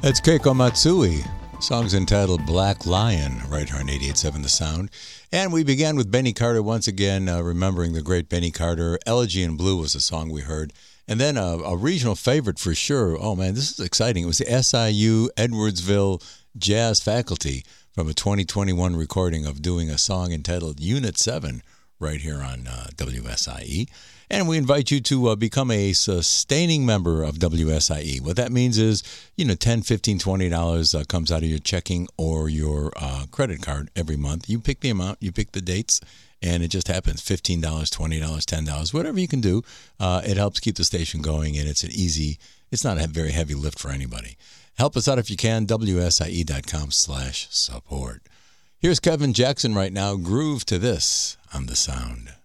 That's Keiko Matsui. Song's entitled Black Lion, right here on 88.7 The Sound. And we began with Benny Carter once again, remembering the great Benny Carter. Elegy in Blue was the song we heard. And then a regional favorite for sure. Oh, man, this is exciting. It was the SIU Edwardsville Jazz Faculty from a 2021 recording of doing a song entitled Unit 7 right here on WSIE. And we invite you to become a sustaining member of WSIE. What that means is, $10, $15, $20 comes out of your checking or your credit card every month. You pick the amount, you pick the dates, and it just happens. $15, $20, $10, whatever you can do. It helps keep the station going, and it's not a very heavy lift for anybody. Help us out if you can, WSIE.com/support. Here's Kevin Jackson right now, Groove to This on The Sound.